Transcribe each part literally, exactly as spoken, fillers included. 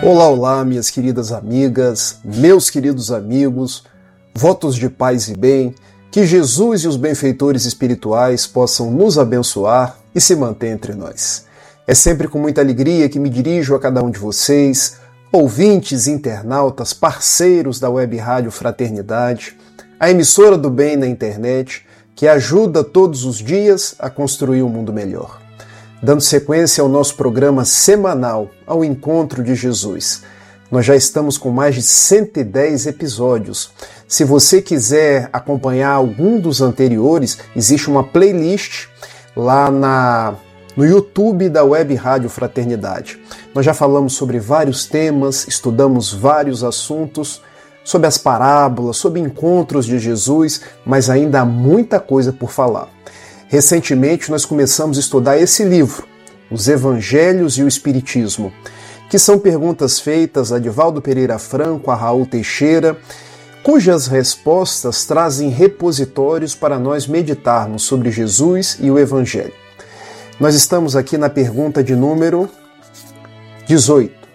Olá, olá, minhas queridas amigas, meus queridos amigos, votos de paz e bem, que Jesus e os benfeitores espirituais possam nos abençoar e se manter entre nós. É sempre com muita alegria que me dirijo a cada um de vocês, ouvintes, internautas, parceiros da Web Rádio Fraternidade, a emissora do bem na internet, que ajuda todos os dias a construir um mundo melhor. Dando sequência ao nosso programa semanal, ao Encontro de Jesus. Nós já estamos com mais de cento e dez episódios. Se você quiser acompanhar algum dos anteriores, existe uma playlist lá na, no YouTube da Web Rádio Fraternidade. Nós já falamos sobre vários temas, estudamos vários assuntos, sobre as parábolas, sobre encontros de Jesus, mas ainda há muita coisa por falar. Recentemente nós começamos a estudar esse livro, Os Evangelhos e o Espiritismo, que são perguntas feitas a Divaldo Pereira Franco, a Raul Teixeira, cujas respostas trazem repositórios para nós meditarmos sobre Jesus e o Evangelho. Nós estamos aqui na pergunta de número dezoito.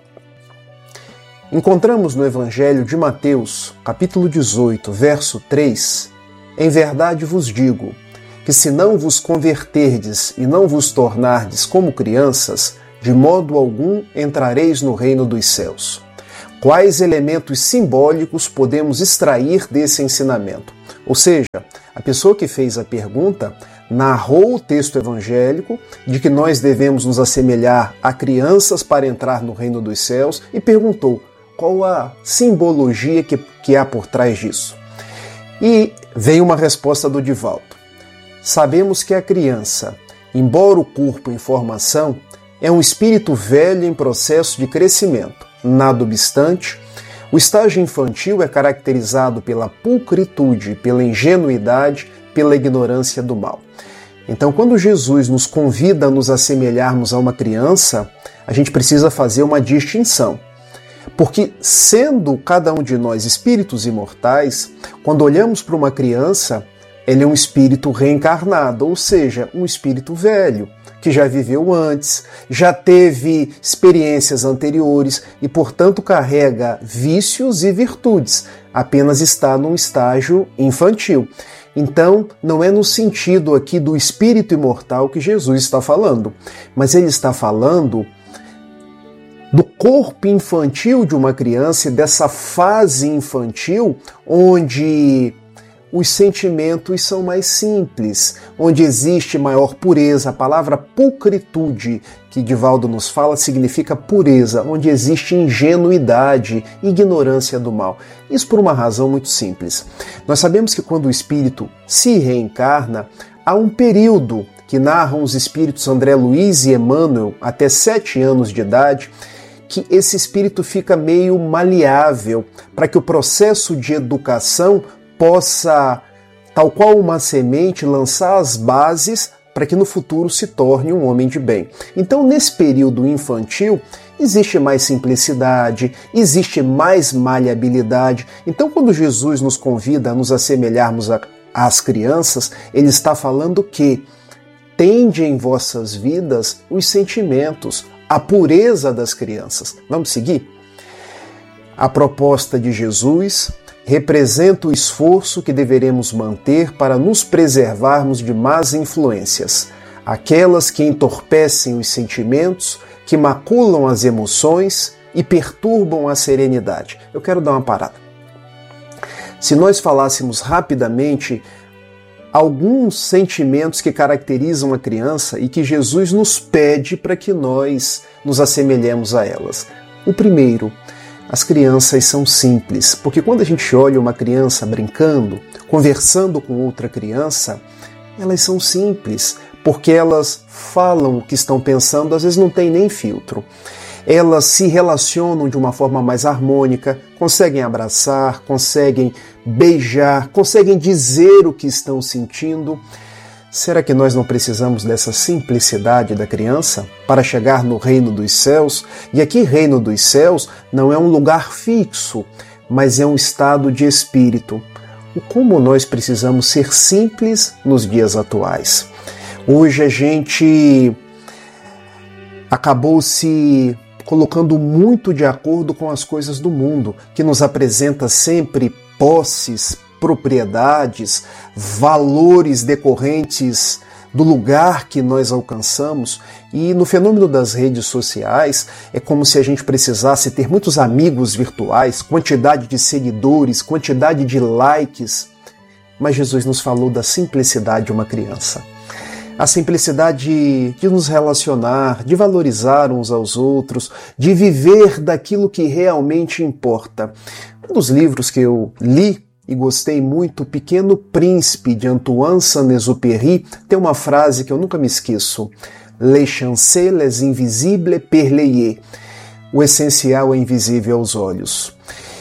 Encontramos no Evangelho de Mateus, capítulo dezoito, verso três, em verdade vos digo, que se não vos converterdes e não vos tornardes como crianças, de modo algum entrareis no reino dos céus. Quais elementos simbólicos podemos extrair desse ensinamento? Ou seja, a pessoa que fez a pergunta narrou o texto evangélico de que nós devemos nos assemelhar a crianças para entrar no reino dos céus e perguntou qual a simbologia que, que há por trás disso. E veio uma resposta do Divaldo. Sabemos que a criança, embora o corpo em formação, é um espírito velho em processo de crescimento. Nada obstante, o estágio infantil é caracterizado pela pulcritude, pela ingenuidade, pela ignorância do mal. Então, quando Jesus nos convida a nos assemelharmos a uma criança, a gente precisa fazer uma distinção. Porque, sendo cada um de nós espíritos imortais, quando olhamos para uma criança, ele é um espírito reencarnado, ou seja, um espírito velho, que já viveu antes, já teve experiências anteriores e, portanto, carrega vícios e virtudes, apenas está num estágio infantil. Então, não é no sentido aqui do espírito imortal que Jesus está falando, mas ele está falando do corpo infantil de uma criança e dessa fase infantil onde os sentimentos são mais simples, onde existe maior pureza. A palavra pulcritude, que Divaldo nos fala, significa pureza, onde existe ingenuidade, ignorância do mal. Isso por uma razão muito simples. Nós sabemos que quando o espírito se reencarna, há um período que narram os espíritos André Luiz e Emmanuel, até sete anos de idade, que esse espírito fica meio maleável para que o processo de educação possa, tal qual uma semente, lançar as bases para que no futuro se torne um homem de bem. Então, nesse período infantil, existe mais simplicidade, existe mais maleabilidade. Então, quando Jesus nos convida a nos assemelharmos às crianças, ele está falando que tende em vossas vidas os sentimentos, a pureza das crianças. Vamos seguir? A proposta de Jesus representa o esforço que deveremos manter para nos preservarmos de más influências, aquelas que entorpecem os sentimentos, que maculam as emoções e perturbam a serenidade. Eu quero dar uma parada. Se nós falássemos rapidamente alguns sentimentos que caracterizam a criança e que Jesus nos pede para que nós nos assemelhemos a elas. O primeiro, as crianças são simples, porque quando a gente olha uma criança brincando, conversando com outra criança, elas são simples, porque elas falam o que estão pensando, às vezes não tem nem filtro. Elas se relacionam de uma forma mais harmônica, conseguem abraçar, conseguem beijar, conseguem dizer o que estão sentindo. Será que nós não precisamos dessa simplicidade da criança para chegar no reino dos céus? E aqui, reino dos céus não é um lugar fixo, mas é um estado de espírito. Como nós precisamos ser simples nos dias atuais. Hoje a gente acabou se colocando muito de acordo com as coisas do mundo, que nos apresenta sempre posses, propriedades, valores decorrentes do lugar que nós alcançamos. E no fenômeno das redes sociais é como se a gente precisasse ter muitos amigos virtuais, quantidade de seguidores, quantidade de likes. Mas Jesus nos falou da simplicidade de uma criança. A simplicidade de nos relacionar, de valorizar uns aos outros, de viver daquilo que realmente importa. Um dos livros que eu li e gostei muito, O Pequeno Príncipe, de Antoine Saint-Exupéry, tem uma frase que eu nunca me esqueço. L'essentiel les invisibles per les yeux. O essencial é invisível aos olhos.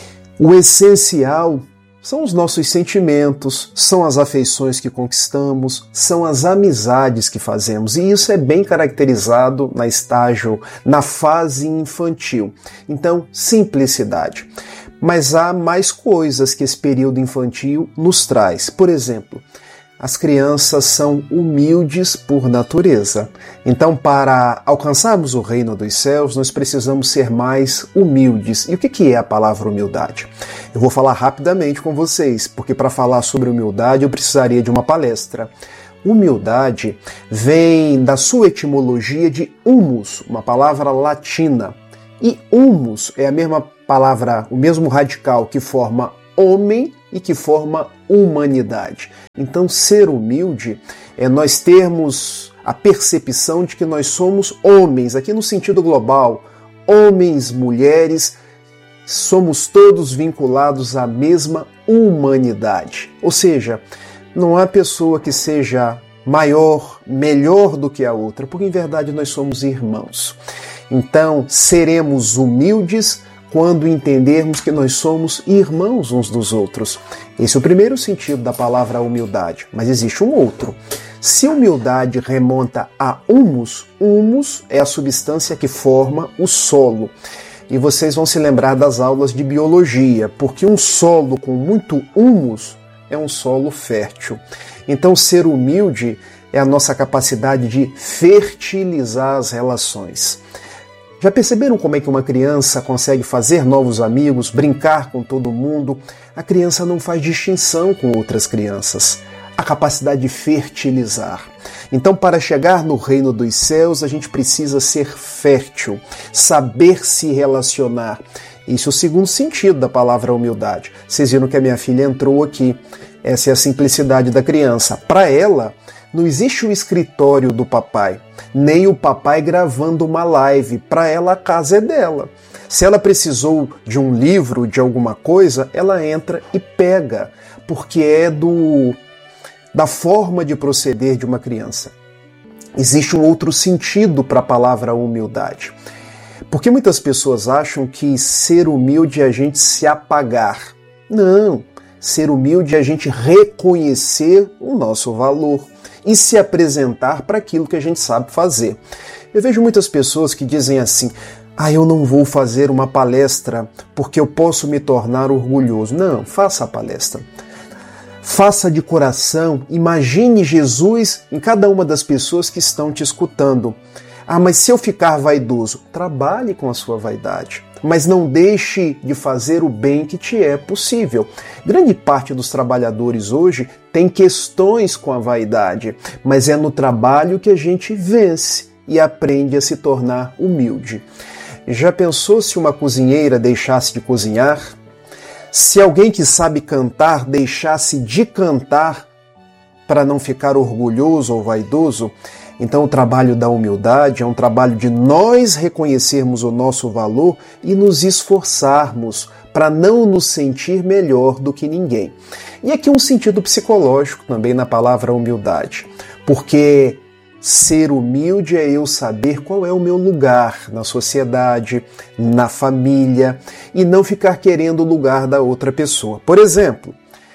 O essencial são os nossos sentimentos, são as afeições que conquistamos, são as amizades que fazemos. E isso é bem caracterizado na estágio, na fase infantil. Então, simplicidade. Mas há mais coisas que esse período infantil nos traz. Por exemplo, as crianças são humildes por natureza. Então, para alcançarmos o reino dos céus, nós precisamos ser mais humildes. E o que é a palavra humildade? Eu vou falar rapidamente com vocês, porque para falar sobre humildade eu precisaria de uma palestra. Humildade vem da sua etimologia de humus, uma palavra latina. E humus é a mesma palavra, o mesmo radical que forma homem e que forma humanidade. Então, ser humilde é nós termos a percepção de que nós somos homens, aqui no sentido global, homens, mulheres, somos todos vinculados à mesma humanidade. Ou seja, não há pessoa que seja maior, melhor do que a outra, porque em verdade nós somos irmãos. Então, seremos humildes quando entendermos que nós somos irmãos uns dos outros. Esse é o primeiro sentido da palavra humildade, mas existe um outro. Se humildade remonta a humus, humus é a substância que forma o solo. E vocês vão se lembrar das aulas de biologia, porque um solo com muito humus é um solo fértil. Então, ser humilde é a nossa capacidade de fertilizar as relações. Já perceberam como é que uma criança consegue fazer novos amigos, brincar com todo mundo? A criança não faz distinção com outras crianças. A capacidade de fertilizar. Então, para chegar no reino dos céus, a gente precisa ser fértil, saber se relacionar. Isso é o segundo sentido da palavra humildade. Vocês viram que a minha filha entrou aqui. Essa é a simplicidade da criança. Para ela, não existe o escritório do papai, nem o papai gravando uma live. Para ela, a casa é dela. Se ela precisou de um livro, de alguma coisa, ela entra e pega, porque é do, da forma de proceder de uma criança. Existe um outro sentido para a palavra humildade. Porque muitas pessoas acham que ser humilde é a gente se apagar. Não, ser humilde é a gente reconhecer o nosso valor e se apresentar para aquilo que a gente sabe fazer. Eu vejo muitas pessoas que dizem assim: ah, eu não vou fazer uma palestra porque eu posso me tornar orgulhoso. Não, faça a palestra. Faça de coração, imagine Jesus em cada uma das pessoas que estão te escutando. Ah, mas se eu ficar vaidoso, trabalhe com a sua vaidade, mas não deixe de fazer o bem que te é possível. Grande parte dos trabalhadores hoje tem questões com a vaidade, mas é no trabalho que a gente vence e aprende a se tornar humilde. Já pensou se uma cozinheira deixasse de cozinhar? Se alguém que sabe cantar deixasse de cantar para não ficar orgulhoso ou vaidoso? Então o trabalho da humildade é um trabalho de nós reconhecermos o nosso valor e nos esforçarmos para não nos sentir melhor do que ninguém. E aqui um sentido psicológico também na palavra humildade, porque ser humilde é eu saber qual é o meu lugar na sociedade, na família, e não ficar querendo o lugar da outra pessoa. Por exemplo,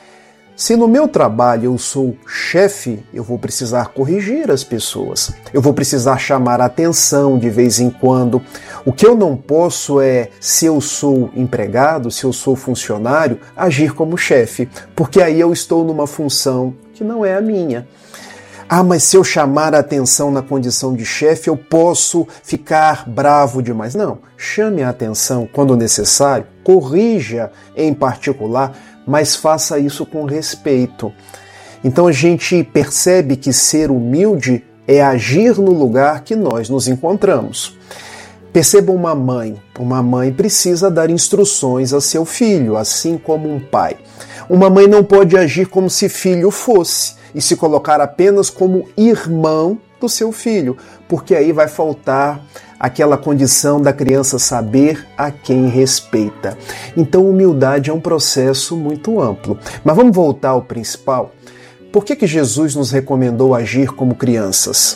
se no meu trabalho eu sou chefe, eu vou precisar corrigir as pessoas. Eu vou precisar chamar a atenção de vez em quando. O que eu não posso é, se eu sou empregado, se eu sou funcionário, agir como chefe, porque aí eu estou numa função que não é a minha. Ah, mas se eu chamar a atenção na condição de chefe, eu posso ficar bravo demais. Não, chame a atenção quando necessário, corrija em particular, mas faça isso com respeito. Então a gente percebe que ser humilde é agir no lugar que nós nos encontramos. Perceba uma mãe. Uma mãe precisa dar instruções a seu filho, assim como um pai. Uma mãe não pode agir como se filho fosse e se colocar apenas como irmão do seu filho, porque aí vai faltar aquela condição da criança saber a quem respeita. Então, humildade é um processo muito amplo. Mas vamos voltar ao principal. Por que que Jesus nos recomendou agir como crianças?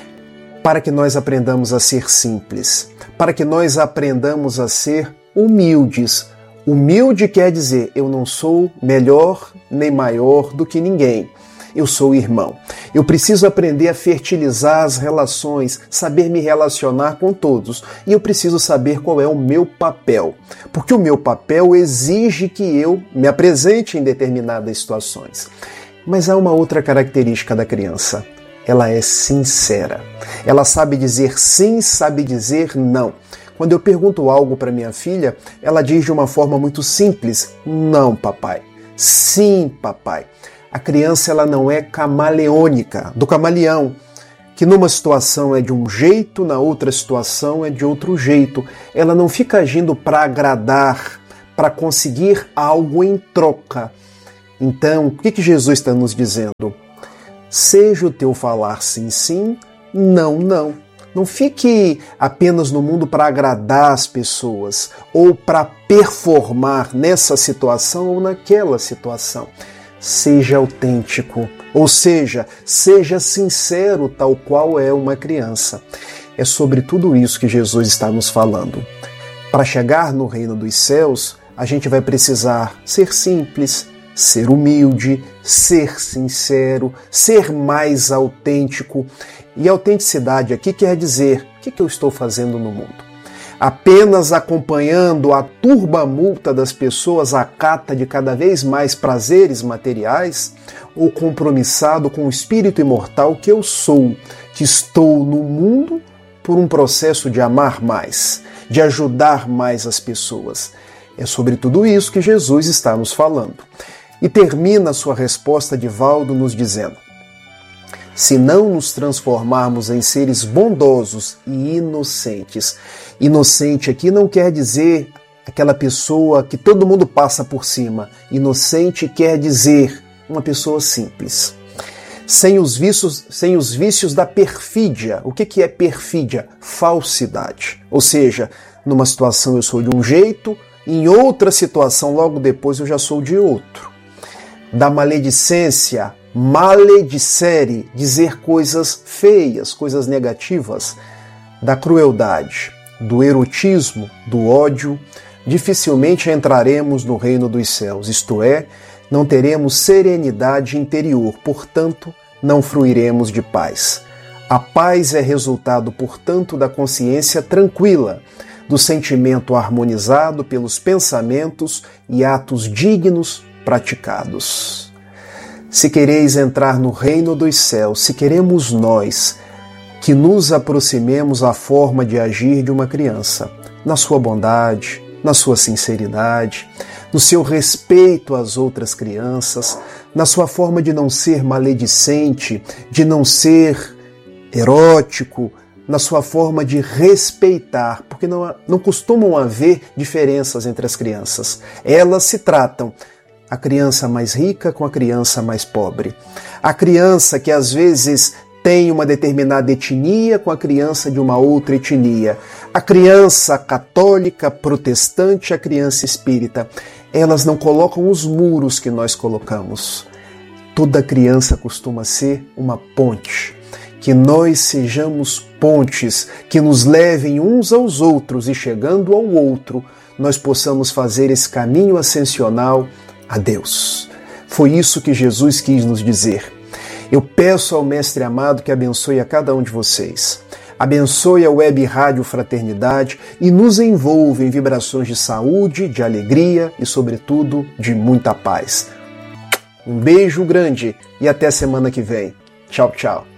Para que nós aprendamos a ser simples, para que nós aprendamos a ser humildes. Humilde quer dizer, eu não sou melhor nem maior do que ninguém. Eu sou irmão. Eu preciso aprender a fertilizar as relações, saber me relacionar com todos. E eu preciso saber qual é o meu papel. Porque o meu papel exige que eu me apresente em determinadas situações. Mas há uma outra característica da criança. Ela é sincera. Ela sabe dizer sim, sabe dizer não. Quando eu pergunto algo para minha filha, ela diz de uma forma muito simples: não, papai. Sim, papai. A criança ela não é camaleônica, do camaleão, que numa situação é de um jeito, na outra situação é de outro jeito. Ela não fica agindo para agradar, para conseguir algo em troca. Então, o que que Jesus está nos dizendo? Seja o teu falar sim, sim, não, não. Não fique apenas no mundo para agradar as pessoas ou para performar nessa situação ou naquela situação. Seja autêntico, ou seja, seja sincero tal qual é uma criança. É sobre tudo isso que Jesus está nos falando. Para chegar no reino dos céus, a gente vai precisar ser simples, ser humilde, ser sincero, ser mais autêntico. E autenticidade aqui quer dizer, o que eu estou fazendo no mundo? Apenas acompanhando a turbamulta das pessoas à cata de cada vez mais prazeres materiais, ou compromissado com o espírito imortal que eu sou, que estou no mundo por um processo de amar mais, de ajudar mais as pessoas. É sobre tudo isso que Jesus está nos falando. E termina a sua resposta de Valdo nos dizendo: se não nos transformarmos em seres bondosos e inocentes. Inocente aqui não quer dizer aquela pessoa que todo mundo passa por cima. Inocente quer dizer uma pessoa simples. Sem os vícios, sem os vícios da perfídia. O que que é perfídia? Falsidade. Ou seja, numa situação eu sou de um jeito, em outra situação logo depois eu já sou de outro. Da maledicência, maledicere, dizer coisas feias, coisas negativas. Da crueldade, do erotismo, do ódio, dificilmente entraremos no reino dos céus, isto é, não teremos serenidade interior, portanto, não fruiremos de paz. A paz é resultado, portanto, da consciência tranquila, do sentimento harmonizado pelos pensamentos e atos dignos praticados. Se quereis entrar no reino dos céus, se queremos nós que nos aproximemos à forma de agir de uma criança, na sua bondade, na sua sinceridade, no seu respeito às outras crianças, na sua forma de não ser maledicente, de não ser erótico, na sua forma de respeitar, porque não, não costumam haver diferenças entre as crianças. Elas se tratam, a criança mais rica com a criança mais pobre. A criança que às vezes tem uma determinada etnia com a criança de uma outra etnia. A criança católica, protestante, a criança espírita. Elas não colocam os muros que nós colocamos. Toda criança costuma ser uma ponte. Que nós sejamos pontes que nos levem uns aos outros e, chegando ao outro, nós possamos fazer esse caminho ascensional a Deus. Foi isso que Jesus quis nos dizer. Eu peço ao Mestre amado que abençoe a cada um de vocês. Abençoe a Web Rádio Fraternidade e nos envolva em vibrações de saúde, de alegria e, sobretudo, de muita paz. Um beijo grande e até semana que vem. Tchau, tchau.